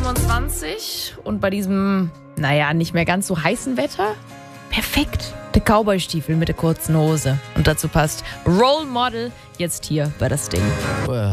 25 und bei diesem, nicht mehr ganz so heißen Wetter, perfekt. Der Cowboy-Stiefel mit der kurzen Hose. Und dazu passt Role Model jetzt hier bei das Ding.